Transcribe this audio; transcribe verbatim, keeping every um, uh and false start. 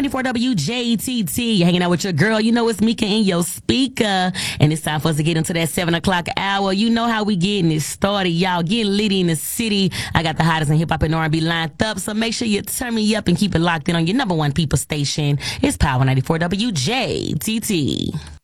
ninety-four W J T T. You're hanging out with your girl. You know it's Mika in your speaker. And it's time for us to get into that seven o'clock hour. You know how we getting it started, y'all. Getting litty in the city. I got the hottest in hip-hop and R and B lined up. So make sure you turn me up and keep it locked in on your number one people station. It's Power ninety-four W J T T.